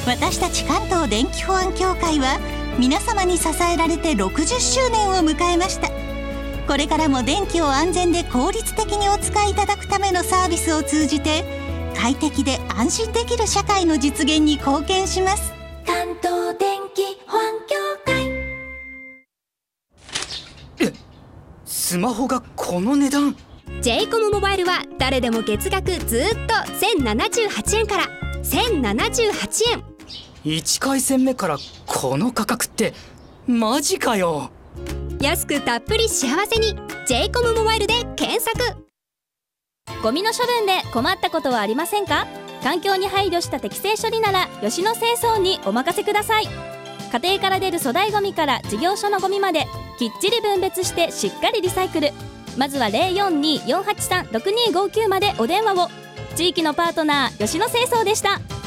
私たち関東電気保安協会は皆様に支えられて60周年を迎えました。これからも電気を安全で効率的にお使いいただくためのサービスを通じて快適で安心できる社会の実現に貢献します。 関東電気保安協会。 スマホがこの値段。 j コムモバイルは誰でも月額ずっと1078円から1078円。 1回戦目からこの価格ってマジかよ。 安くたっぷり幸せに j コムモバイルで検索。 ゴミの処分で困ったことはありませんか？環境に配慮した適正処理なら吉野清掃にお任せください。家庭から出る粗大ゴミから事業所のゴミまできっちり分別してしっかりリサイクル。まずは 042-483-6259 までお電話を。地域のパートナー吉野清掃でした。